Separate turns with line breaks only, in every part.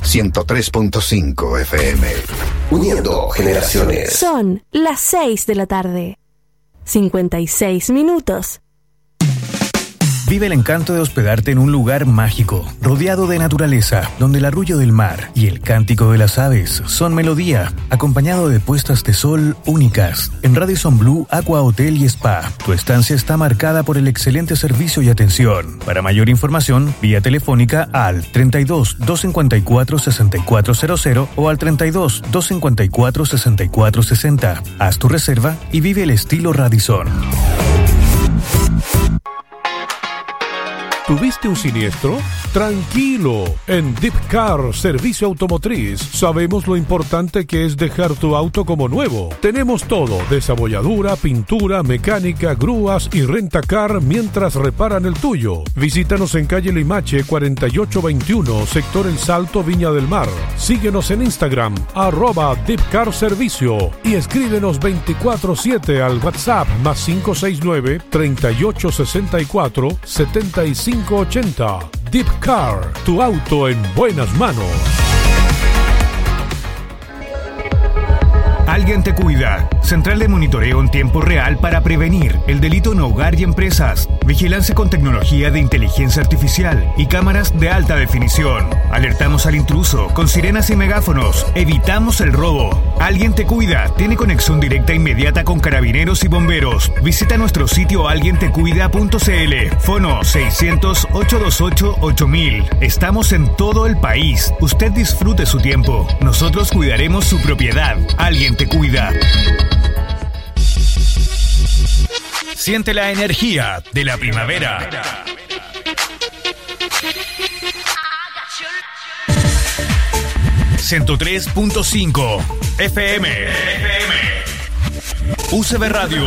103.5 FM. Uniendo generaciones.
Son las 6 de la tarde. 56 minutos.
Vive el encanto de hospedarte en un lugar mágico, rodeado de naturaleza, donde el arrullo del mar y el cántico de las aves son melodía, acompañado de puestas de sol únicas. En Radisson Blu Aqua Hotel y Spa, tu estancia está marcada por el excelente servicio y atención. Para mayor información, vía telefónica al 32 254 6400 o al 32 254 6460. Haz tu reserva y vive el estilo Radisson.
¿Tuviste un siniestro? Tranquilo, en Deep Car Servicio Automotriz sabemos lo importante que es dejar tu auto como nuevo. Tenemos todo, desabolladura, pintura, mecánica, grúas y rentacar mientras reparan el tuyo. Visítanos en calle Limache 4821, sector El Salto, Viña del Mar. Síguenos en Instagram, @Deep Car Servicio, y escríbenos 24/7 al WhatsApp más 569 3864 7580. Deep Car, tu auto en buenas manos.
Alguien te cuida. Central de monitoreo en tiempo real para prevenir el delito en hogar y empresas. Vigilancia con tecnología de inteligencia artificial y cámaras de alta definición. Alertamos al intruso con sirenas y megáfonos. Evitamos el robo. Alguien te cuida. Tiene conexión directa inmediata con carabineros y bomberos. Visita nuestro sitio alguientecuida.cl. Fono 600-828-8000. Estamos en todo el país. Usted disfrute su tiempo. Nosotros cuidaremos su propiedad. Alguien te cuida. Siente la energía de la primavera. ...103.5 FM. UCB Radio.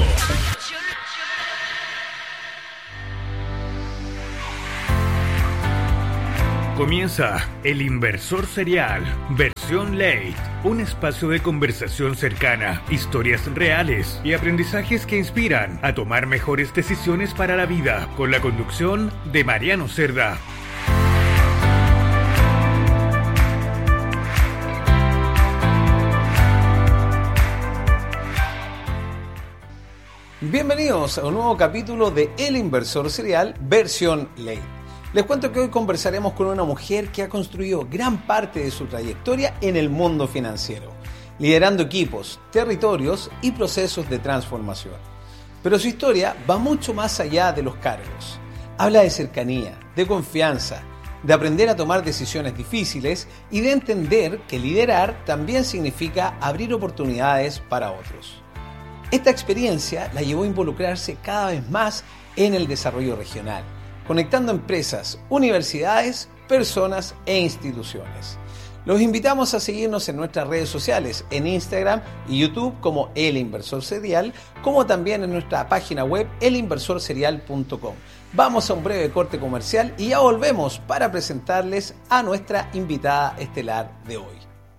Comienza El Inversor Serial, versión late, un espacio de conversación cercana, historias reales y aprendizajes que inspiran a tomar mejores decisiones para la vida, con la conducción de Mariano Cerda.
Bienvenidos a un nuevo capítulo de El Inversor Serial, versión late. Les cuento que hoy conversaremos con una mujer que ha construido gran parte de su trayectoria en el mundo financiero, liderando equipos, territorios y procesos de transformación. Pero su historia va mucho más allá de los cargos. Habla de cercanía, de confianza, de aprender a tomar decisiones difíciles y de entender que liderar también significa abrir oportunidades para otros. Esta experiencia la llevó a involucrarse cada vez más en el desarrollo regional, conectando empresas, universidades, personas e instituciones. Los invitamos a seguirnos en nuestras redes sociales, en Instagram y YouTube como El Inversor Serial, como también en nuestra página web elinversorserial.com. Vamos a un breve corte comercial y ya volvemos para presentarles a nuestra invitada estelar de hoy.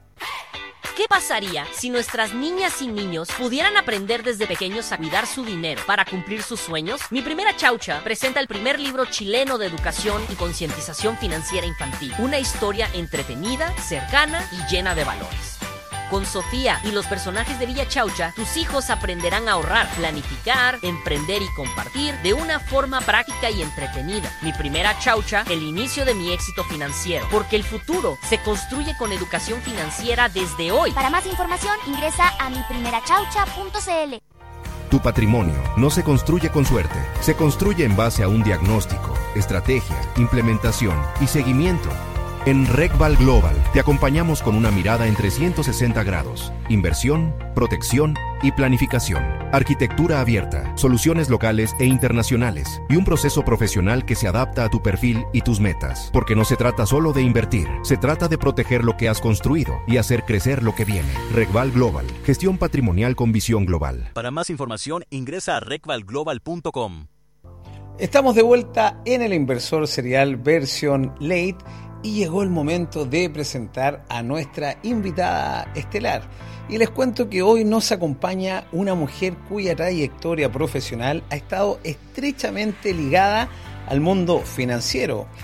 ¿Qué pasaría si nuestras niñas y niños pudieran aprender desde pequeños a cuidar su dinero para cumplir sus sueños? Mi Primera Chaucha presenta el primer libro chileno de educación y concientización financiera infantil. Una historia entretenida, cercana y llena de valores. Con Sofía y los personajes de Villa Chaucha, tus hijos aprenderán a ahorrar, planificar, emprender y compartir de una forma práctica y entretenida. Mi Primera Chaucha, el inicio de mi éxito financiero, porque el futuro se construye con educación financiera desde hoy.
Para más información, ingresa a miprimerachaucha.cl.
Tu patrimonio no se construye con suerte, se construye en base a un diagnóstico, estrategia, implementación y seguimiento. En RecVal Global te acompañamos con una mirada en 360 grados, inversión, protección y planificación, arquitectura abierta, soluciones locales e internacionales y un proceso profesional que se adapta a tu perfil y tus metas. Porque no se trata solo de invertir, se trata de proteger lo que has construido y hacer crecer lo que viene. RecVal Global, gestión patrimonial con visión global.
Para más información ingresa a recvalglobal.com.
Estamos de vuelta en El Inversor Serial versión late. Y llegó el momento de presentar a nuestra invitada estelar. Y les cuento que hoy nos acompaña una mujer cuya trayectoria profesional ha estado estrechamente ligada al mundo financiero.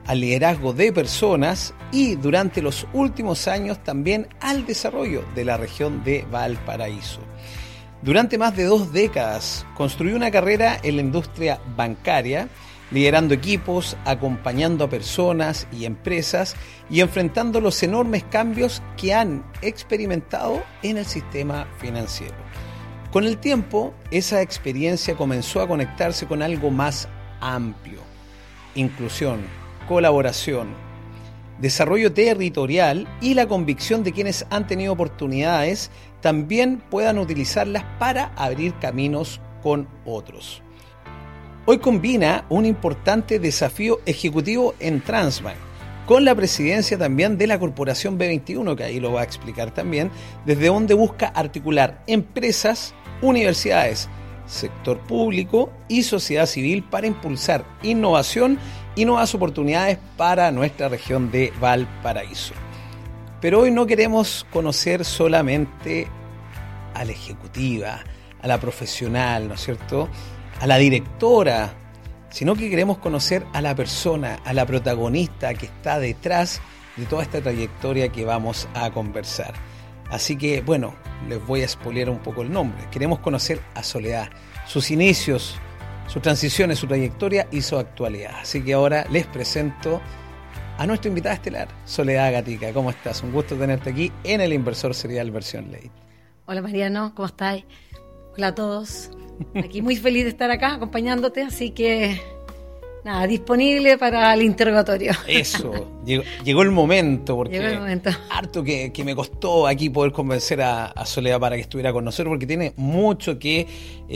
al liderazgo de personas y durante los últimos años también al desarrollo de la región de Valparaíso. Durante más de 2 décadas construyó una carrera en la industria bancaria, liderando equipos, acompañando a personas y empresas y enfrentando los enormes cambios que han experimentado en el sistema financiero. Con el tiempo, esa experiencia comenzó a conectarse con algo más amplio: inclusión, colaboración, desarrollo territorial y la convicción de quienes han tenido oportunidades también puedan utilizarlas para abrir caminos con otros. Hoy combina un importante desafío ejecutivo en Transbank, con la presidencia también de la Corporación B21, que ahí lo va a explicar también, desde donde busca articular empresas, universidades, sector público y sociedad civil para impulsar innovación y nuevas oportunidades para nuestra región de Valparaíso. Pero hoy no queremos conocer solamente a la ejecutiva, a la profesional, ¿no es cierto?, a la directora, sino que queremos conocer a la persona, a la protagonista que está detrás de toda esta trayectoria que vamos a conversar. Así que, bueno, les voy a spoilear un poco el nombre. Queremos conocer a Soledad, sus inicios, sus transiciones, su trayectoria y su actualidad. Así que ahora les presento a nuestra invitada estelar, Soledad Gatica. ¿Cómo estás? Un gusto tenerte aquí en El Inversor Serial Versión Late.
Hola Mariano, ¿cómo estás? Hola a todos. Aquí muy feliz de estar acá acompañándote, así que nada, disponible para el interrogatorio.
Eso, llegó el momento, porque
llegó el momento.
Harto que me costó aquí poder convencer a Soledad para que estuviera con nosotros, porque tiene mucho que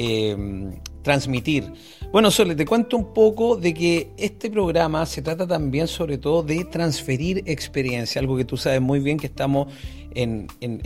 transmitir. Bueno, Sole, te cuento un poco de que este programa se trata también sobre todo de transferir experiencia, algo que tú sabes muy bien que estamos en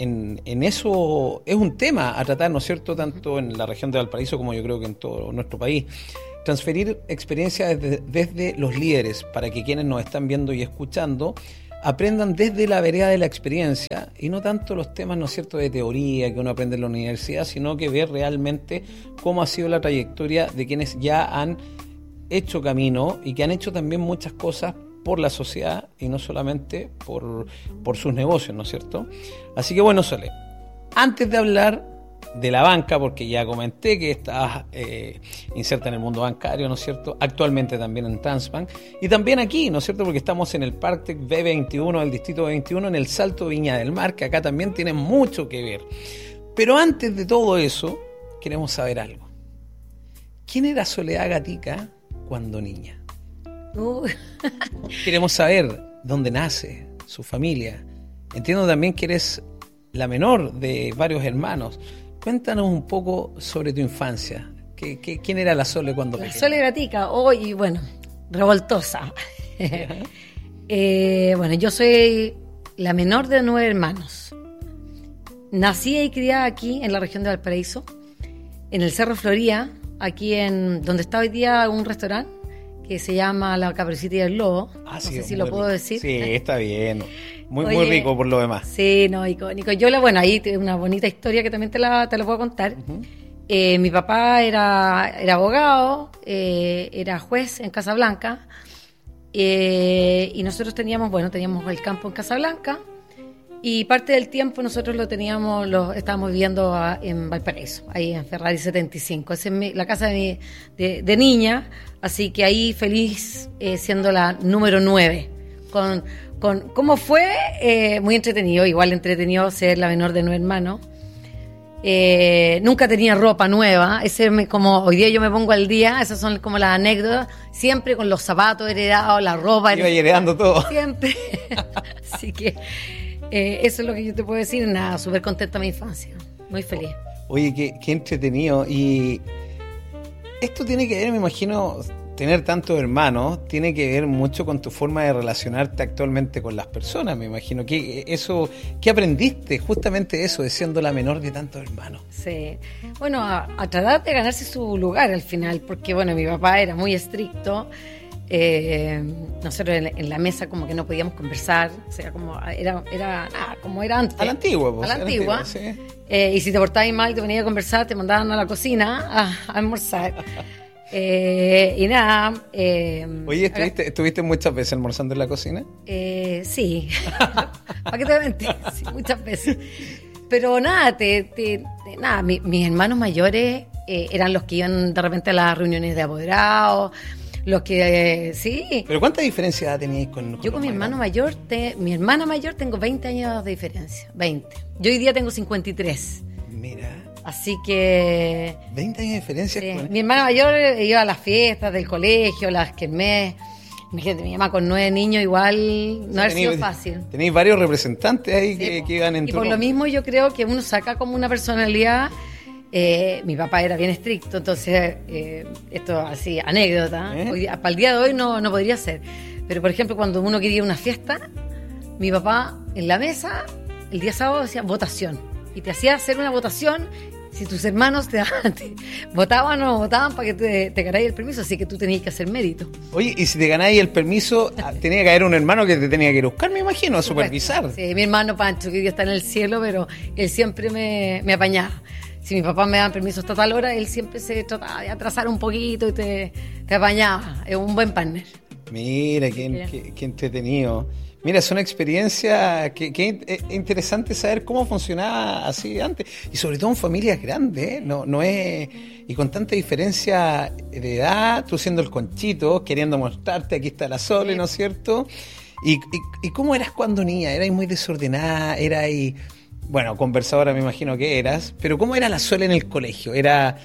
eso, es un tema a tratar, ¿no es cierto?, tanto en la región de Valparaíso como yo creo que en todo nuestro país. Transferir experiencia desde los líderes para que quienes nos están viendo y escuchando aprendan desde la vereda de la experiencia y no tanto los temas, ¿no es cierto?, de teoría que uno aprende en la universidad, sino que ver realmente cómo ha sido la trayectoria de quienes ya han hecho camino y que han hecho también muchas cosas por la sociedad y no solamente por sus negocios, ¿no es cierto? Así que bueno, Sole, antes de hablar de la banca, porque ya comenté que estás inserta en el mundo bancario, ¿no es cierto? Actualmente también en Transbank y también aquí, ¿no es cierto? Porque estamos en el Partec B21 del Distrito B21, en el Salto Viña del Mar, que acá también tiene mucho que ver. Pero antes de todo eso, queremos saber algo. ¿Quién era Soledad Gatica cuando niña? Queremos saber dónde nace, su familia. Entiendo también que eres la menor de varios hermanos. Cuéntanos un poco sobre tu infancia. ¿Quién era la Sole cuando pequeña?
La Sole Gatica, hoy, bueno, revoltosa. Bueno, yo soy la menor de 9 hermanos. Nací y criada aquí, en la región de Valparaíso, en el Cerro Florida, aquí en donde está hoy día un restaurante que se llama La Caperucita y el Lobo.
Ah,
no
sí,
sé si lo puedo decir.
Sí, está bien. Muy rico por lo demás.
Sí, no, icónico. Yo, bueno, ahí tengo una bonita historia que también te la puedo contar. Uh-huh. Mi papá era abogado, era juez en Casablanca, y nosotros teníamos el campo en Casablanca, y parte del tiempo nosotros estábamos viviendo en Valparaíso, ahí en Ferrari 75. Esa es la casa de niña, así que ahí feliz siendo la número 9. ¿Cómo fue? Muy entretenido, igual entretenido ser la menor de 9 hermanos. Nunca tenía ropa nueva, como hoy día yo me pongo al día, esas son como las anécdotas, siempre con los zapatos heredados, la ropa.
Iba heredando todo.
Siempre. Así que eso es lo que yo te puedo decir. Nada, súper contenta mi infancia, muy feliz.
Oye, qué entretenido. Y esto tiene que ver, me imagino, tener tantos hermanos, tiene que ver mucho con tu forma de relacionarte actualmente con las personas, me imagino. ¿Qué aprendiste justamente eso, de siendo la menor de tantos hermanos?
Sí, bueno, a tratar de ganarse su lugar al final, porque bueno, mi papá era muy estricto. Nosotros en la mesa como que no podíamos conversar, o sea, como era antes.
A la antigua, pues.
A la antigua. Sí. Y si te portabas mal y te venías a conversar, te mandaban a la cocina a almorzar. Y nada.
Oye, ¿estuviste muchas veces almorzando en la cocina?
Sí. ¿Para qué te voy a mentir? Sí, muchas veces. Pero nada, nada, mis hermanos mayores eran los que iban de repente a las reuniones de apoderados, los que sí.
¿Pero cuánta diferencia teníais con
Yo con mi hermano mayor, mi hermana mayor tengo 20 años de diferencia, 20. Yo hoy día tengo 53.
Mira.
Así que
20 años de diferencia.
Sí. Mi hermana mayor iba a las fiestas del colegio, las kermés. Imagínate, mi mamá con 9 niños igual no ha sido fácil.
Tenéis varios representantes ahí que iban en
Y por lo mismo yo creo que uno saca como una personalidad. Mi papá era bien estricto, entonces esto así, anécdota. Para el día de hoy no podría ser. Pero por ejemplo, cuando uno quería una fiesta, mi papá en la mesa, el día sábado decía votación. Y te hacía hacer una votación si tus hermanos te votaban o no votaban para que te ganáis el permiso, así que tú tenías que hacer mérito.
Oye, y si te ganáis el permiso, tenía que haber un hermano que te tenía que ir a buscar, me imagino, a supervisar.
Sí, mi hermano Pancho, que hoy día está en el cielo, pero él siempre me apañaba. Si mi papá me daba permiso hasta tal hora, él siempre se trataba de atrasar un poquito y te apañaba. Es un buen partner.
Mira, qué entretenido. Mira, es una experiencia que interesante saber cómo funcionaba así antes. Y sobre todo en familias grandes, ¿eh? No es... Y con tanta diferencia de edad, tú siendo el conchito, queriendo mostrarte, aquí está la Sole, ¿no es cierto? ¿Y cómo eras cuando niña? ¿Eras muy desordenada? ¿Eras... Bueno, conversadora me imagino que eras, pero ¿cómo era la Sole en el colegio? ¿Era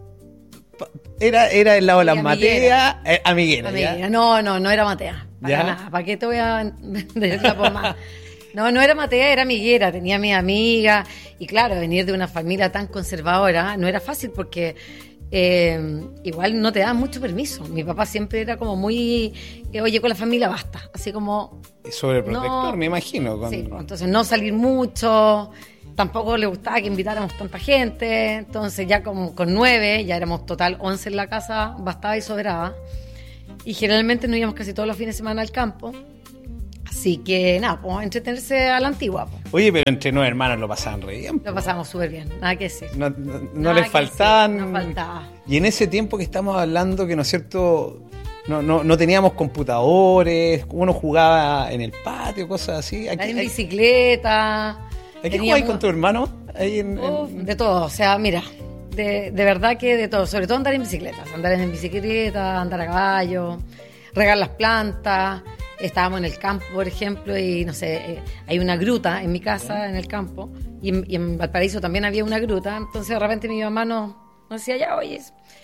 el lado de las mateas? Amiguera.
No era matea. Para nada. ¿Para qué te voy a vender la pomada? No era matea, era amiguera. Tenía mis amigas. Y claro, venir de una familia tan conservadora no era fácil porque igual no te daban mucho permiso. Mi papá siempre era como muy... oye, con la familia basta. Así como...
Sobreprotector, me imagino.
Sí, entonces no salir mucho... Tampoco le gustaba que invitáramos tanta gente. Entonces ya con 9, ya éramos total 11 en la casa, bastaba y sobraba. Y generalmente nos íbamos casi todos los fines de semana al campo. Así que nada, pues entretenerse a la antigua. Pues.
Oye, pero entre 9 hermanos lo pasaban re bien.
Lo pasamos súper bien, nada que decir.
No les faltaban.
No faltaba.
Y en ese tiempo que estamos hablando, que no es cierto, no teníamos computadores, uno jugaba en el patio, cosas así.
En bicicleta.
¿A qué jugabas con tu hermano?
De todo, o sea, mira, de verdad que de todo, sobre todo andar en bicicleta, andar a caballo, regar las plantas. Estábamos en el campo, por ejemplo, y no sé, hay una gruta en mi casa, en el campo, y en Valparaíso también había una gruta, entonces de repente mi mamá nos decía, ya, oye,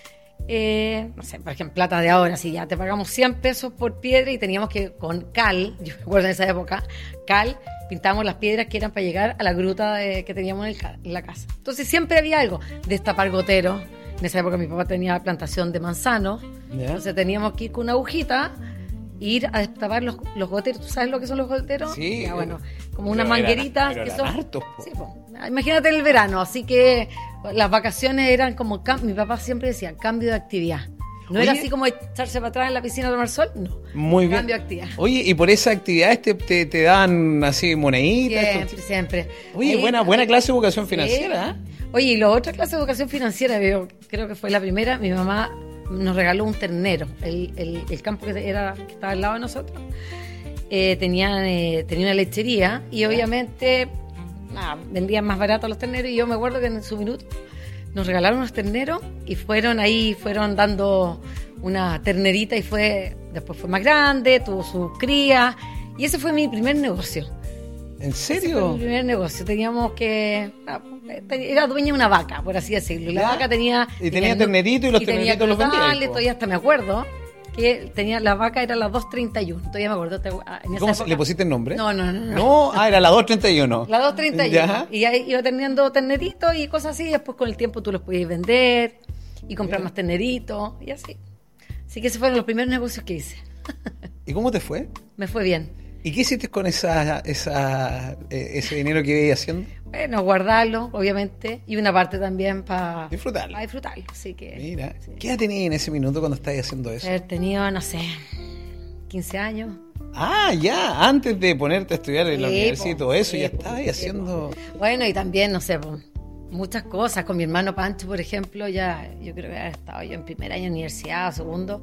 no sé, por ejemplo, plata de ahora, si ya te pagamos 100 pesos por piedra y teníamos que, con cal, yo me acuerdo en esa época, cal, pintábamos las piedras que eran para llegar a la gruta que teníamos en la casa. Entonces siempre había algo, destapar goteros. En esa época mi papá tenía plantación de manzanos, entonces teníamos que ir con una agujita, ir a destapar los goteros. ¿Tú sabes lo que son los goteros?
Sí.
Ya, bueno, como unas mangueritas.
Pero
que son
hartos,
sí, imagínate el verano, así que las vacaciones eran como... Mi papá siempre decía, cambio de actividad. No era así como echarse para atrás en la piscina a tomar sol, no.
Muy bien.
Cambio de actividad.
Oye, ¿y por esas actividades te dan así moneditas?
Siempre.
Oye, buena clase de educación financiera.
Oye, y la otra clase de educación financiera, yo creo que fue la primera, mi mamá nos regaló un ternero. El campo que estaba al lado de nosotros tenía una lechería y obviamente vendían más barato los terneros y yo me acuerdo que en su minuto nos regalaron unos terneros y fueron dando una ternerita y después fue más grande, tuvo sus crías y ese fue mi primer negocio.
¿En serio?
Ese fue mi primer negocio. Teníamos que... Era dueña de una vaca, por así decirlo. Y la vaca tenía...
Y tenía ternerito y los terneritos los vendía.
Todavía hasta me acuerdo que la vaca era la 231. Todavía me acuerdo.
¿Cómo le pusiste el nombre?
No.
No, era la 231.
La 231. ¿Ya? Y ahí iba teniendo terneritos y cosas así. Y después con el tiempo tú los podías vender y comprar más terneritos y así. Así que esos fueron los primeros negocios que hice.
¿Y cómo te fue?
Me fue bien.
¿Y qué hiciste con ese dinero que ibas haciendo?
Bueno, guardarlo, obviamente, y una parte también para
disfrutarlo.
Así que...
Mira, sí. ¿Qué edad tenías en ese minuto cuando estabas haciendo eso?
Haber tenido, no sé, 15 años.
Ah, ya, antes de ponerte a estudiar en la universidad y todo eso, ya estabas haciendo...
Bueno, y también, no sé, Muchas cosas. Con mi hermano Pancho, por ejemplo, ya yo creo que había estado yo en primer año de universidad o segundo.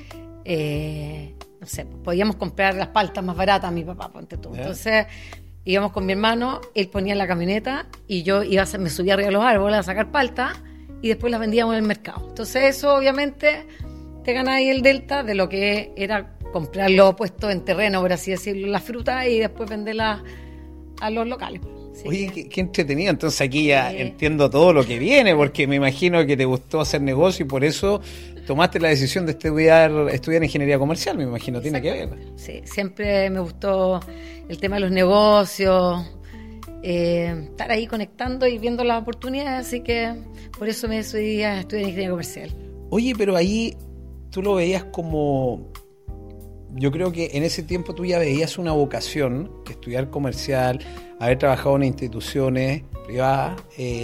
No sé, podíamos comprar las paltas más baratas a mi papá, ponte tú. Entonces íbamos con mi hermano, él ponía la camioneta y yo me subía arriba de los árboles a sacar paltas y después las vendíamos en el mercado. Entonces eso obviamente te gana ahí el delta de lo que era comprarlo puesto en terreno, por así decirlo, las frutas y después venderlas a los locales. Sí.
Oye, qué entretenido. Entonces aquí ya entiendo todo lo que viene, porque me imagino que te gustó hacer negocio y por eso tomaste la decisión de estudiar ingeniería comercial, me imagino, tiene que ver.
Sí, siempre me gustó el tema de los negocios, estar ahí conectando y viendo las oportunidades, así que por eso me decidí a estudiar ingeniería comercial.
Oye, pero ahí tú lo veías como... Yo creo que en ese tiempo tú ya veías una vocación, que estudiar comercial, haber trabajado en instituciones privadas,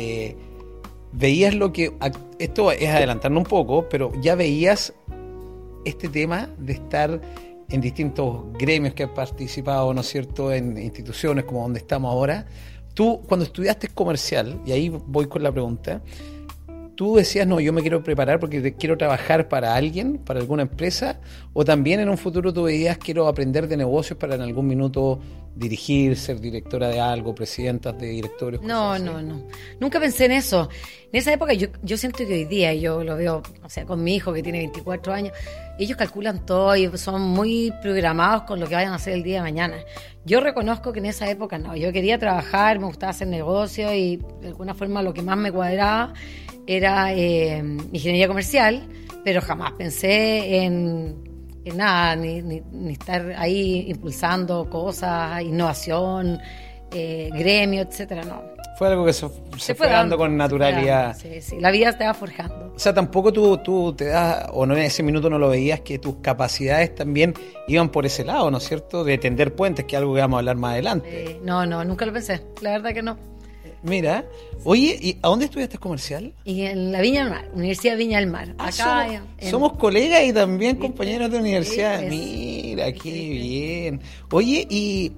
veías lo que... Esto es adelantando un poco, pero ya veías este tema de estar en distintos gremios que has participado, ¿no es cierto?, en instituciones como donde estamos ahora. Tú, cuando estudiaste comercial, y ahí voy con la pregunta, ¿tú decías, no, yo me quiero preparar porque quiero trabajar para alguien, para alguna empresa? ¿O también en un futuro tú veías, quiero aprender de negocios para en algún minuto dirigir, ser directora de algo, presidenta de directorios?
No. Nunca pensé en eso. En esa época yo siento que hoy día, yo lo veo, o sea, con mi hijo que tiene 24 años, ellos calculan todo y son muy programados con lo que vayan a hacer el día de mañana. Yo reconozco que en esa época no, yo quería trabajar, me gustaba hacer negocios y de alguna forma lo que más me cuadraba era ingeniería comercial, pero jamás pensé en nada, ni estar ahí impulsando cosas, innovación, gremio, etcétera, no.
Fue algo que se fue dando con naturalidad.
Sí, la vida te va forjando.
O sea, tampoco tú te das, o no en ese minuto no lo veías, que tus capacidades también iban por ese lado, ¿no es cierto? De tender puentes, que es algo que vamos a hablar más adelante.
No, nunca lo pensé, la verdad que no.
Mira, oye, ¿y a dónde estudiaste comercial?
Y en la Viña del Mar, Universidad Viña del Mar. Acá
somos colegas y también compañeros de universidad. Mira, qué bien. Oye, y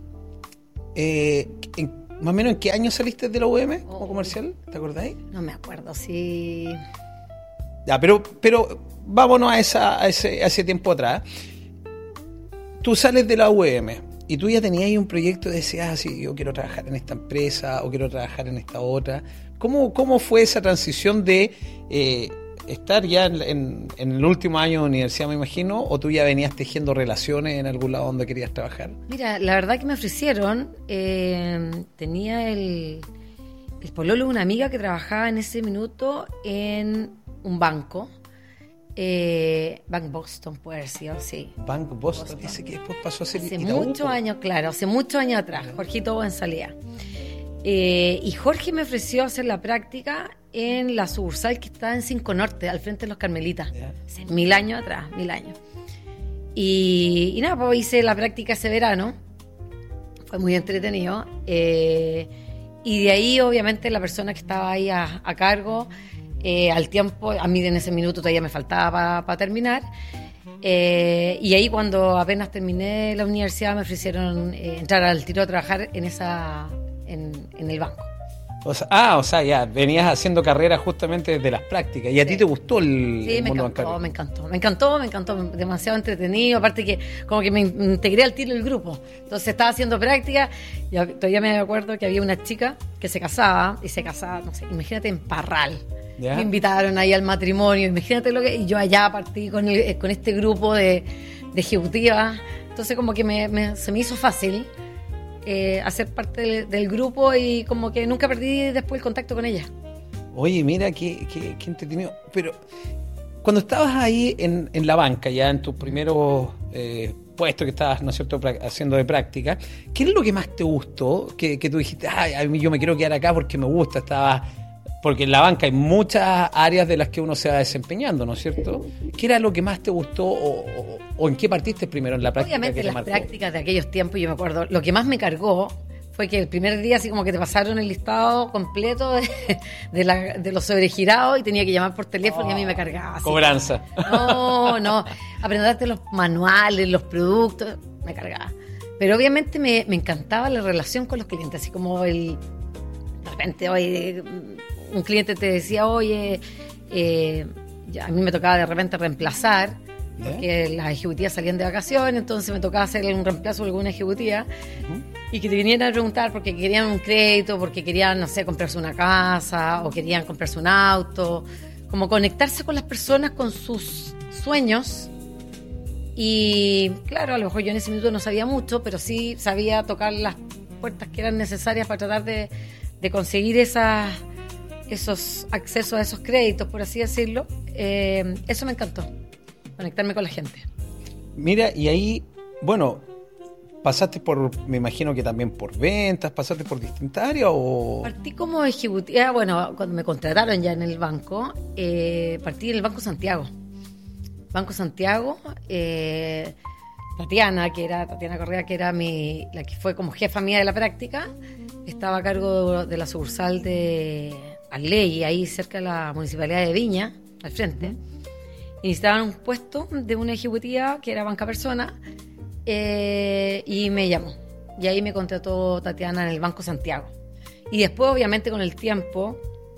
más o menos, ¿en qué año saliste de la UM como comercial? ¿Te acordáis?
No me acuerdo, sí.
Ya, pero vámonos a ese tiempo atrás. Tú sales de la UM y tú ya tenías ahí un proyecto de decías, sí, yo quiero trabajar en esta empresa o quiero trabajar en esta otra. ¿Cómo fue esa transición de estar ya en el último año de universidad, me imagino, o tú ya venías tejiendo relaciones en algún lado donde querías trabajar?
Mira, la verdad que me ofrecieron, tenía el pololo de una amiga que trabajaba en ese minuto en un banco. Bank Boston puede haber sido, sí.
Bank Boston, ese que después pasó a ser
hace muchos años, claro, hace muchos años atrás, Jorgito González. Y Jorge me ofreció hacer la práctica en la sucursal que está en 5 Norte, al frente de los Carmelitas, hace 1000 años atrás, 1000 años. Y nada, pues hice la práctica ese verano, fue muy entretenido. Y de ahí, obviamente, la persona que estaba ahí a cargo, al tiempo, a mí en ese minuto todavía me faltaba para terminar. Y ahí cuando apenas terminé la universidad me ofrecieron entrar al tiro a trabajar en el banco.
O sea, ya venías haciendo carrera justamente desde las prácticas. ¿Y a ti te gustó el mundo bancario?
Me encantó, demasiado entretenido. Aparte que como que me integré al tiro del grupo. Entonces estaba haciendo práctica y todavía me acuerdo que había una chica que se casaba, no sé, imagínate en Parral. ¿Ya? Me invitaron ahí al matrimonio, imagínate y yo allá partí con este grupo de ejecutivas. Entonces como que se me hizo fácil hacer parte del grupo y como que nunca perdí después el contacto con ella.
Oye, mira, qué entretenido. Pero cuando estabas ahí en la banca, ya en tus primeros puestos que estabas, ¿no es cierto?, haciendo de práctica, ¿qué es lo que más te gustó? Que tú dijiste, a mí yo me quiero quedar acá porque me gusta, porque en la banca hay muchas áreas de las que uno se va desempeñando, ¿no es cierto? ¿Qué era lo que más te gustó o en qué partiste primero en la práctica?
Obviamente las prácticas de aquellos tiempos, yo me acuerdo, lo que más me cargó fue que el primer día así como que te pasaron el listado completo de los sobregirados y tenía que llamar por teléfono y a mí me cargaba. Así.
Cobranza.
No, aprenderte los manuales, los productos, me cargaba. Pero obviamente me encantaba la relación con los clientes, así como de repente hoy un cliente te decía, oye, a mí me tocaba de repente reemplazar, porque las ejecutivas salían de vacaciones, entonces me tocaba hacer un reemplazo de alguna ejecutiva, y que te vinieran a preguntar porque querían un crédito, porque querían, no sé, comprarse una casa, o querían comprarse un auto, como conectarse con las personas, con sus sueños. Y claro, a lo mejor yo en ese minuto no sabía mucho, pero sí sabía tocar las puertas que eran necesarias para tratar de conseguir esos accesos a esos créditos, por así decirlo. Eso me encantó, conectarme con la gente.
Mira, y ahí, bueno, pasaste me imagino que también por ventas, pasaste por distintas áreas o...
Partí como ejecutiva, bueno, cuando me contrataron ya en el banco, partí en el Banco Santiago. Banco Santiago, Tatiana Correa, que era la que fue como jefa mía de la práctica, estaba a cargo de la sucursal de Arlegui, ahí cerca de la Municipalidad de Viña, al frente. Y necesitaban un puesto de una ejecutiva que era banca persona, y me llamó. Y ahí me contrató Tatiana en el Banco Santiago. Y después, obviamente, con el tiempo,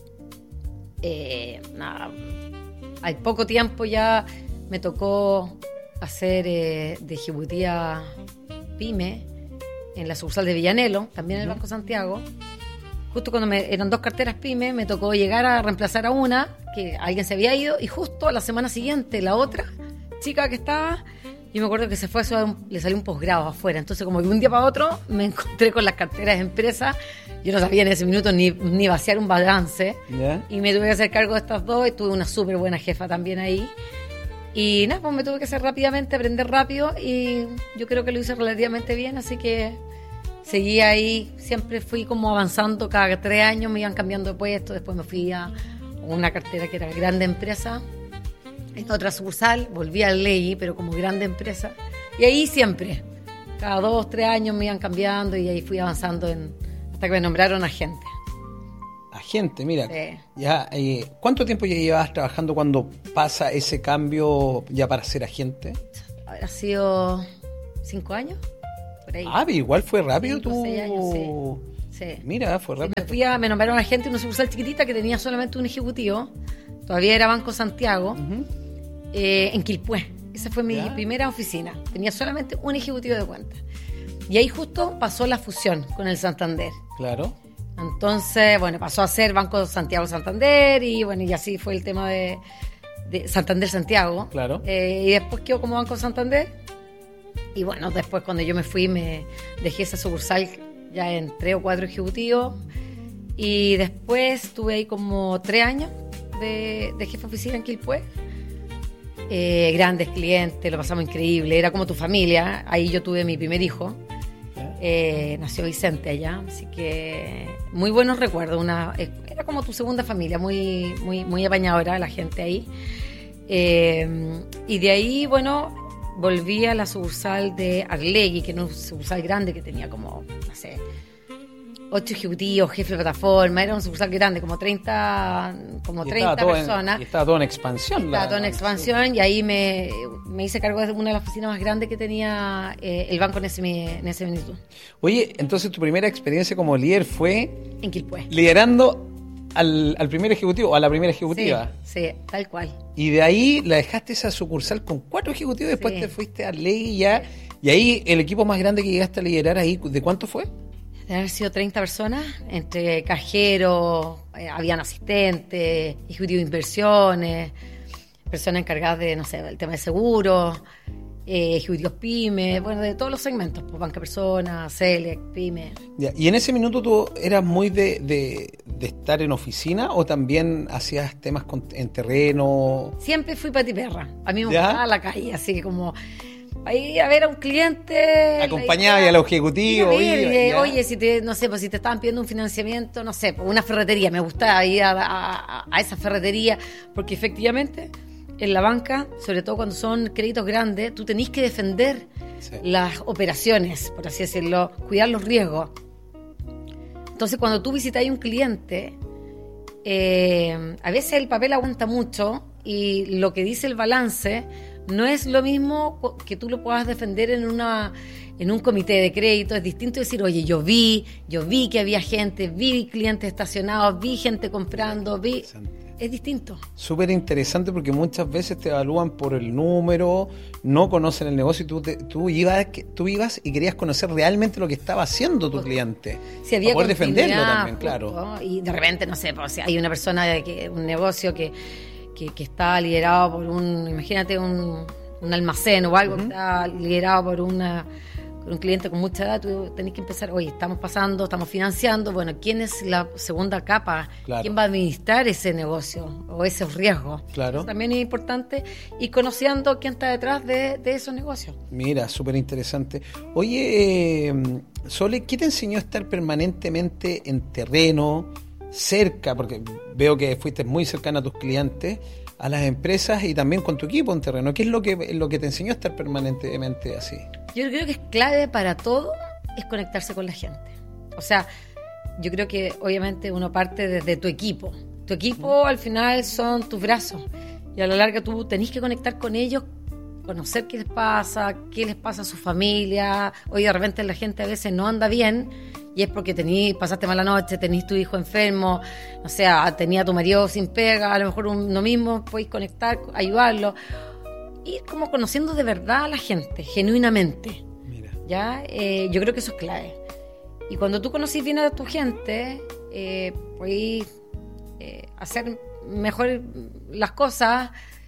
al poco tiempo ya me tocó hacer de ejecutiva PYME en la sucursal de Villanelo, también en el Banco Santiago. Justo cuando eran 2 carteras PYME, me tocó llegar a reemplazar a una, que alguien se había ido, y justo a la semana siguiente la otra chica que estaba, yo me acuerdo que se fue, le salió un posgrado afuera, entonces como que un día para otro me encontré con las carteras de empresa. Yo no sabía en ese minuto ni vaciar un balance, y me tuve que hacer cargo de estas 2, y tuve una súper buena jefa también ahí. Y nada, pues me tuve que hacer rápidamente, aprender rápido, y yo creo que lo hice relativamente bien, así que seguí ahí, siempre fui como avanzando, cada 3 años me iban cambiando de puesto, después me fui a una cartera que era grande empresa, en otra sucursal, volví a Arlegui, pero como grande empresa, y ahí siempre, cada 2, 3 años me iban cambiando, y ahí fui avanzando hasta que me nombraron agente.
Agente, mira,
sí.
Ya, ¿cuánto tiempo ya llevabas trabajando cuando pasa ese cambio ya para ser agente?
Habrá sido 5 años, por ahí.
Pero igual fue rápido
5, 6 años, sí.
Mira, fue rápido.
Me nombraron agente en una sucursal chiquitita que tenía solamente un ejecutivo, todavía era Banco Santiago, en Quilpué. Esa fue mi primera oficina, tenía solamente un ejecutivo de cuenta. Y ahí justo pasó la fusión con el Santander.
Claro.
Entonces, bueno, pasó a ser Banco Santiago-Santander, y bueno, y así fue el tema de Santander-Santiago.
Claro.
Y después quedó como Banco Santander. Y bueno, después cuando yo me fui, me dejé esa sucursal ya en 3 o 4 ejecutivos. Y después tuve ahí como 3 años de jefe de oficina en Quilpué. Grandes clientes, lo pasamos increíble, era como tu familia. Ahí yo tuve mi primer hijo. Nació Vicente allá, así que muy buenos recuerdos. Era como tu segunda familia, muy, muy, muy apañadora la gente ahí. Y de ahí, bueno, volví a la sucursal de Arlegui, que era una sucursal grande que tenía como, no sé, 8 ejecutivos, jefe de plataforma. Era una sucursal grande, como 30 personas.
Y estaba todo en expansión.
Estaba todo en expansión, y ahí me hice cargo de una de las oficinas más grandes que tenía el banco en ese minuto.
Oye, entonces tu primera experiencia como líder fue...
En Quilpué.
Liderando al primer ejecutivo, o a la primera ejecutiva.
Sí, tal cual.
Y de ahí la dejaste esa sucursal con 4 ejecutivos, después te fuiste a Arlegui ya. Y ahí el equipo más grande que llegaste a liderar ahí, ¿de cuánto fue?
De haber sido 30 personas, entre cajeros, habían asistentes, ejecutivos de inversiones, personas encargadas de, no sé, el tema de seguros, ejecutivos PYME, bueno, de todos los segmentos, pues, banca persona, Select, PYME.
Ya. ¿Y en ese minuto tú eras muy de estar en oficina o también hacías temas en terreno?
Siempre fui patiperra, a mí me gustaba la calle, así que como... Ahí a ver a un cliente,
acompañaba y a los ejecutivos.
Oye, si te estaban pidiendo un financiamiento, no sé, una ferretería, me gustaba ir a esa ferretería, porque efectivamente en la banca, sobre todo cuando son créditos grandes, tú tenés que defender las operaciones, por así decirlo, cuidar los riesgos. Entonces, cuando tú visitas a un cliente, a veces el papel aguanta mucho, y lo que dice el balance no es lo mismo que tú lo puedas defender en en un comité de crédito, es distinto decir, oye, yo vi que había gente, vi clientes estacionados, vi gente comprando, es distinto.
Súper interesante porque muchas veces te evalúan por el número, no conocen el negocio y tú ibas y querías conocer realmente lo que estaba haciendo tu cliente.
Si había
poder defenderlo también,
justo,
claro.
Y de repente, no sé, pues, si hay una persona, un negocio que está liderado por imagínate un almacén o algo que está liderado por un cliente con mucha edad, tú tenés que empezar, oye, estamos financiando, bueno, ¿quién es la segunda capa?
Claro.
¿Quién va a administrar ese negocio o esos riesgos?
Claro.
Eso también es importante, y conociendo quién está detrás de esos negocios.
Mira, súper interesante. Oye, Sole, ¿qué te enseñó a estar permanentemente en terreno, cerca, porque veo que fuiste muy cercana a tus clientes, a las empresas y también con tu equipo en terreno? ¿Qué es lo que te enseñó a estar permanentemente así?
Yo creo que es clave para todo es conectarse con la gente. O sea, yo creo que obviamente uno parte desde tu equipo. Tu equipo al final son tus brazos y a la larga tú tenés que conectar con ellos, conocer qué les pasa a su familia. Hoy de repente la gente a veces no anda bien y es porque pasaste mala noche, tenés tu hijo enfermo, o sea, tenía tu marido sin pega, a lo mejor uno mismo podéis conectar, ayudarlo. Ir como conociendo de verdad a la gente, genuinamente.
Mira.
¿Ya? Yo creo que eso es clave. Y cuando tú conocís bien a tu gente, podéis hacer mejor las cosas.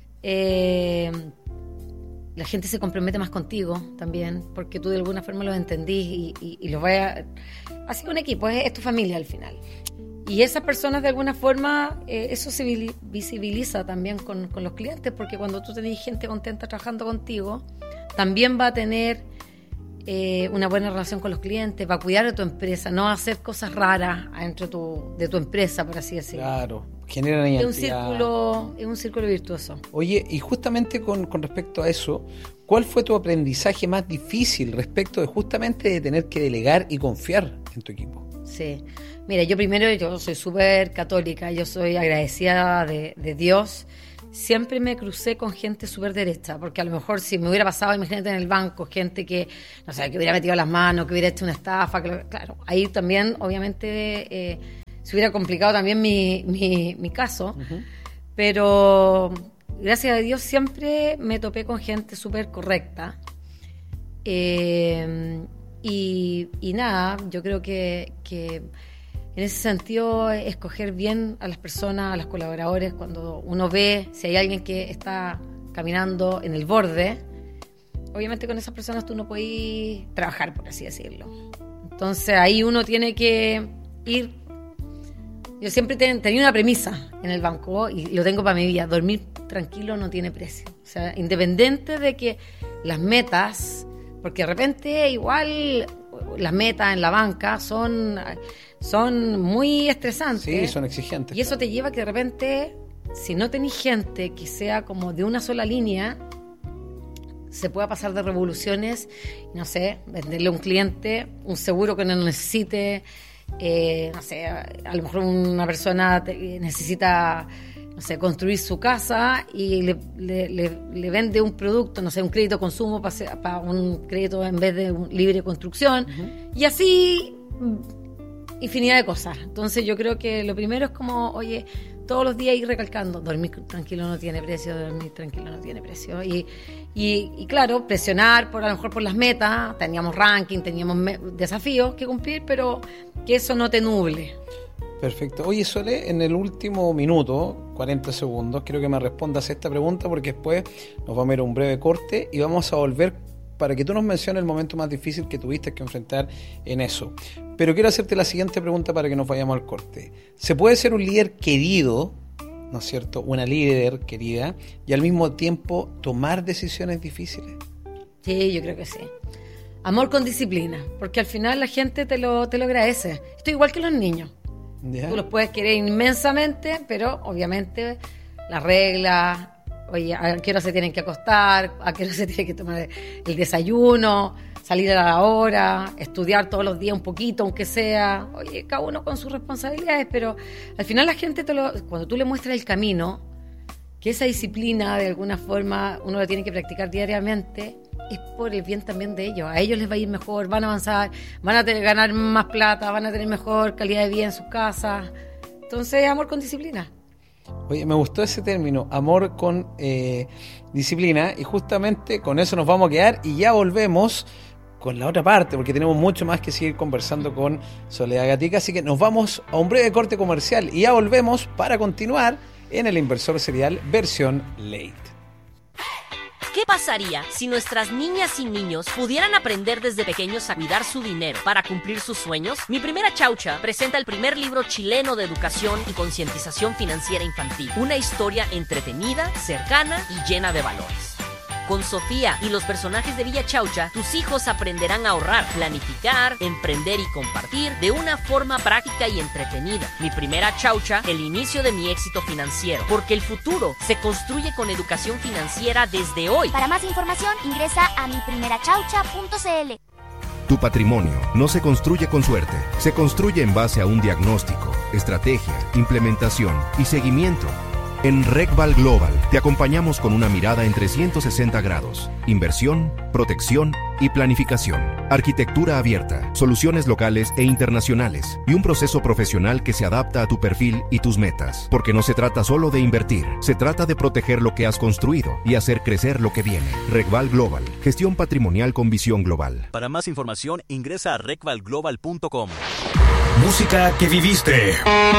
La gente se compromete más contigo también, porque tú de alguna forma los entendís y los vas así un equipo, es tu familia al final. Y esas personas de alguna forma, eso se visibiliza también con los clientes, porque cuando tú tenés gente contenta trabajando contigo, también va a tener una buena relación con los clientes, va a cuidar de tu empresa, no va a hacer cosas raras dentro de tu empresa, por así decirlo.
Claro, generan identidad.
Es un círculo virtuoso.
Oye, y justamente con respecto a eso, ¿cuál fue tu aprendizaje más difícil respecto de justamente de tener que delegar y confiar en tu equipo?
Sí. Mira, yo soy súper católica, yo soy agradecida de Dios. Siempre me crucé con gente súper derecha, porque a lo mejor si me hubiera pasado, imagínate en el banco, gente que, no sé, que hubiera metido las manos, que hubiera hecho una estafa, claro, ahí también, obviamente, se hubiera complicado también mi caso. Uh-huh. Pero gracias a Dios siempre me topé con gente súper correcta. Y nada, yo creo que en ese sentido, escoger bien a las personas, a los colaboradores, cuando uno ve si hay alguien que está caminando en el borde, obviamente con esas personas tú no puedes trabajar, por así decirlo. Entonces ahí uno tiene que ir. Yo siempre tenía una premisa en el banco y lo tengo para mi vida: dormir tranquilo no tiene precio. O sea, independiente de que las metas, porque de repente igual las metas en la banca son muy estresantes.
Sí, son exigentes.
Y eso te lleva a que de repente, si no tenés gente que sea como de una sola línea, se pueda pasar de revoluciones, no sé, venderle a un cliente un seguro que no necesite, no sé, a lo mejor una persona necesita, no sé, construir su casa y le vende un producto, no sé, un crédito consumo para un crédito en vez de un libre construcción. Uh-huh. Y así infinidad de cosas. Entonces yo creo que lo primero es como, oye, todos los días ir recalcando, dormir tranquilo no tiene precio, dormir tranquilo no tiene precio. Y claro, presionar a lo mejor por las metas, teníamos ranking, teníamos desafíos que cumplir, pero que eso no te nuble.
Perfecto. Oye, Sole, en el último minuto, 40 segundos, quiero que me respondas esta pregunta porque después nos vamos a ir a un breve corte y vamos a volver para que tú nos menciones el momento más difícil que tuviste que enfrentar en eso. Pero quiero hacerte la siguiente pregunta para que nos vayamos al corte. ¿Se puede ser un líder querido, no es cierto, una líder querida, y al mismo tiempo tomar decisiones difíciles?
Sí, yo creo que sí. Amor con disciplina, porque al final la gente te lo agradece. Esto es igual que los niños. ¿Ya? Tú los puedes querer inmensamente, pero obviamente las reglas, oye, a qué hora se tienen que acostar, a qué hora se tiene que tomar el desayuno, salir a la hora, estudiar todos los días un poquito, aunque sea, oye, cada uno con sus responsabilidades, pero al final la gente cuando tú le muestras el camino, que esa disciplina de alguna forma uno la tiene que practicar diariamente, es por el bien también de ellos. A ellos les va a ir mejor, van a avanzar, van a ganar más plata, van a tener mejor calidad de vida en sus casas. Entonces, amor con disciplina.
Oye, me gustó ese término, amor con disciplina, y justamente con eso nos vamos a quedar y ya volvemos con la otra parte, porque tenemos mucho más que seguir conversando con Soledad Gatica, así que nos vamos a un breve corte comercial y ya volvemos para continuar en El Inversor Serial versión late.
¿Qué pasaría si nuestras niñas y niños pudieran aprender desde pequeños a cuidar su dinero para cumplir sus sueños? Mi Primera Chaucha presenta el primer libro chileno de educación y concientización financiera infantil. Una historia entretenida, cercana y llena de valores. Con Sofía y los personajes de Villa Chaucha, tus hijos aprenderán a ahorrar, planificar, emprender y compartir de una forma práctica y entretenida. Mi Primera Chaucha, el inicio de mi éxito financiero, porque el futuro se construye con educación financiera desde hoy.
Para más información, ingresa a miprimerachaucha.cl.
Tu patrimonio no se construye con suerte, se construye en base a un diagnóstico, estrategia, implementación y seguimiento. En RegVal Global te acompañamos con una mirada en 360 grados. Inversión, protección y planificación. Arquitectura abierta, soluciones locales e internacionales y un proceso profesional que se adapta a tu perfil y tus metas. Porque no se trata solo de invertir, se trata de proteger lo que has construido y hacer crecer lo que viene. RegVal Global, gestión patrimonial con visión global.
Para más información, ingresa a regvalglobal.com.
Música que viviste.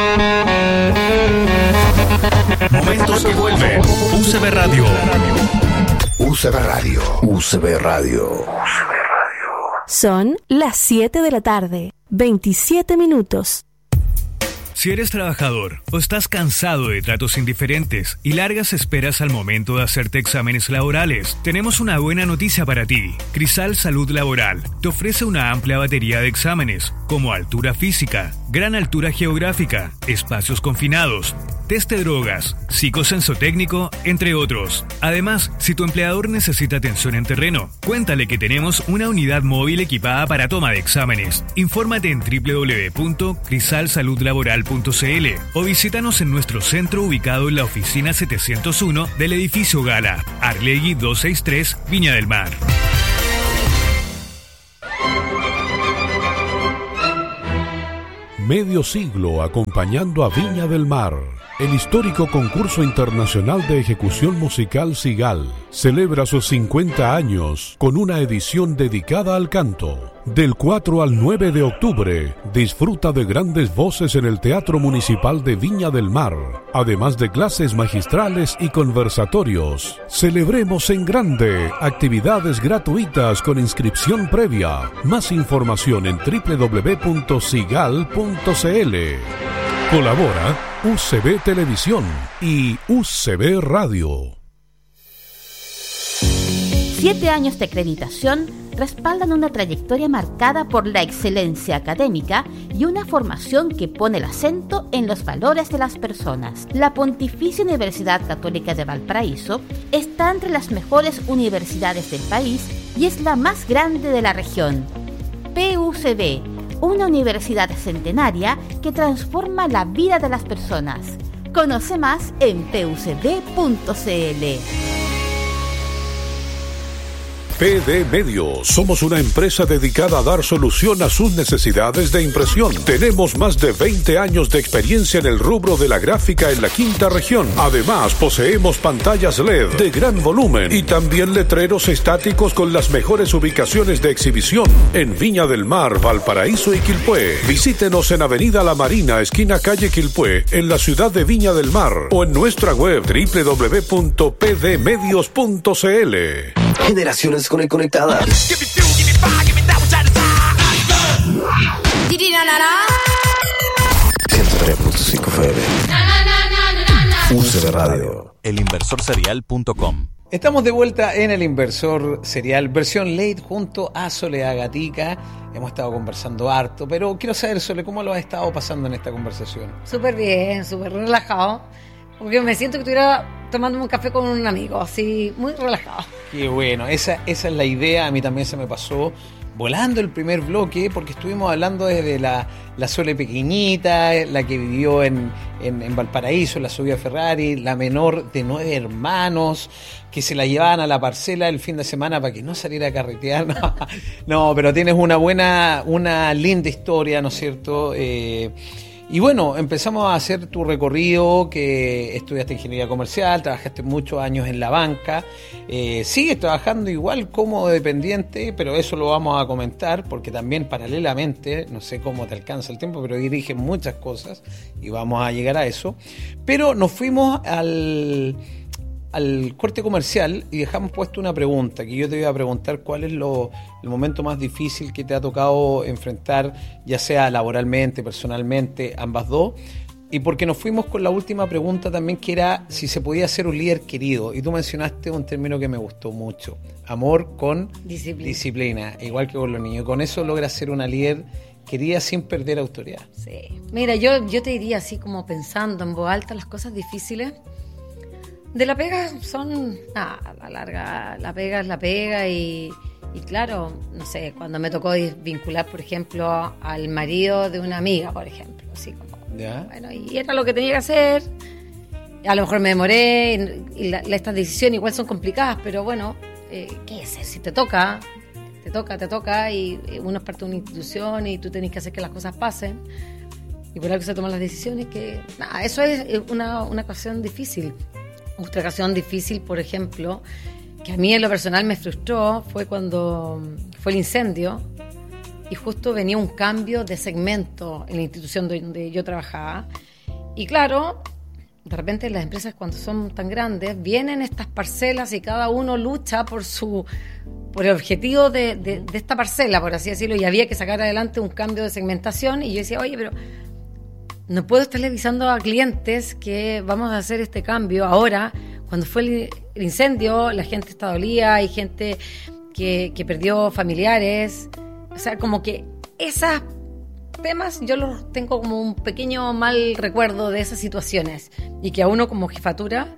Momentos que vuelven. UCB Radio.
UCB Radio. UCB Radio.
Son las 7 de la tarde, 27 minutos.
Si eres trabajador o estás cansado de tratos indiferentes y largas esperas al momento de hacerte exámenes laborales, tenemos una buena noticia para ti. Crisal Salud Laboral te ofrece una amplia batería de exámenes, como altura física, gran altura geográfica, espacios confinados, test de drogas, psicosensotécnico, entre otros. Además, si tu empleador necesita atención en terreno, cuéntale que tenemos una unidad móvil equipada para toma de exámenes. Infórmate en www.crisalsaludlaboral.cl o visítanos en nuestro centro ubicado en la oficina 701 del edificio Gala, Arlegui 263, Viña del Mar.
Medio siglo acompañando a Viña del Mar. El histórico concurso internacional de ejecución musical Sigal celebra sus 50 años con una edición dedicada al canto. Del 4 al 9 de octubre, disfruta de grandes voces en el Teatro Municipal de Viña del Mar, además de clases magistrales y conversatorios. Celebremos en grande, actividades gratuitas con inscripción previa. Más información en www.sigal.cl. Colabora UCB Televisión y UCB Radio.
7 años de acreditación respaldan una trayectoria marcada por la excelencia académica y una formación que pone el acento en los valores de las personas. La Pontificia Universidad Católica de Valparaíso está entre las mejores universidades del país y es la más grande de la región. PUCB, una universidad centenaria que transforma la vida de las personas. Conoce más en pucb.cl.
PD Medios. Somos una empresa dedicada a dar solución a sus necesidades de impresión. Tenemos más de 20 años de experiencia en el rubro de la gráfica en la quinta región. Además, poseemos pantallas LED de gran volumen y también letreros estáticos con las mejores ubicaciones de exhibición en Viña del Mar, Valparaíso y Quilpué. Visítenos en Avenida La Marina, esquina calle Quilpué, en la ciudad de Viña del Mar, o en nuestra web www.pdmedios.cl.
Generaciones conectadas. 103.5 FM. UCB Radio.
Elinversorserial.com.
Estamos de vuelta en El Inversor Serial, versión late, junto a Soledad Gatica. Hemos estado conversando harto, pero quiero saber, Sole, ¿cómo lo has estado pasando en esta conversación?
Súper bien, súper relajado, porque me siento que estuviera tomándome un café con un amigo, así, muy relajado.
Qué bueno, esa es la idea, a mí también se me pasó volando el primer bloque porque estuvimos hablando desde la Sole pequeñita, la que vivió en Valparaíso, la Sofía Ferrari, la menor de 9 hermanos que se la llevaban a la parcela el fin de semana para que no saliera a carretear. No, pero tienes una linda historia, ¿no es cierto? Y bueno, empezamos a hacer tu recorrido, que estudiaste ingeniería comercial, trabajaste muchos años en la banca, sigues trabajando igual como dependiente, pero eso lo vamos a comentar, porque también paralelamente, no sé cómo te alcanza el tiempo, pero diriges muchas cosas y vamos a llegar a eso. Pero nos fuimos al corte comercial y dejamos puesto una pregunta, que yo te iba a preguntar cuál es el momento más difícil que te ha tocado enfrentar, ya sea laboralmente, personalmente, ambas dos, y porque nos fuimos con la última pregunta también, que era si se podía ser un líder querido, y tú mencionaste un término que me gustó mucho: amor con disciplina, igual que con los niños. Con eso logras ser una líder querida sin perder autoridad.
Sí, mira, yo te diría así, como pensando en voz alta, las cosas difíciles de la pega son, a la larga, la pega es la pega y claro, no sé, cuando me tocó vincular, por ejemplo, al marido de una amiga, por ejemplo, así como, bueno, y era lo que tenía que hacer, a lo mejor me demoré, y estas decisiones igual son complicadas, pero bueno, ¿qué es? Si te toca, y uno es parte de una institución y tú tenés que hacer que las cosas pasen, y por algo se toman las decisiones, que eso es una ocasión difícil. Otra ocasión difícil, por ejemplo, que a mí en lo personal me frustró, fue cuando fue el incendio y justo venía un cambio de segmento en la institución donde yo trabajaba. Y claro, de repente las empresas, cuando son tan grandes, vienen estas parcelas y cada uno lucha por el objetivo de esta parcela, por así decirlo, y había que sacar adelante un cambio de segmentación. Y yo decía, oye, pero no puedo estarle avisando a clientes que vamos a hacer este cambio ahora. Cuando fue el incendio, la gente está dolida, hay gente que perdió familiares. O sea, como que esos temas yo los tengo como un pequeño mal recuerdo de esas situaciones. Y que a uno como jefatura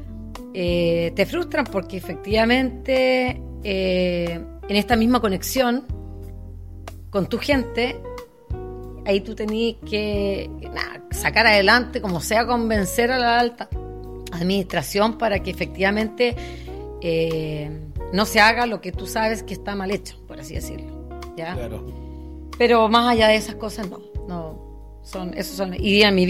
te frustran, porque efectivamente en esta misma conexión con tu gente, ahí tú tenías que sacar adelante, como sea, convencer a la alta administración para que efectivamente no se haga lo que tú sabes que está mal hecho, por así decirlo, ¿ya?
Claro.
Pero más allá de esas cosas, esos son, y en mi